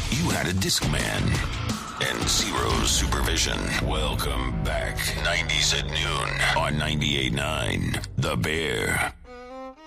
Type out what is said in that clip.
You had a Discman and zero supervision. Welcome back. 90s at noon on 98.9 The Bear.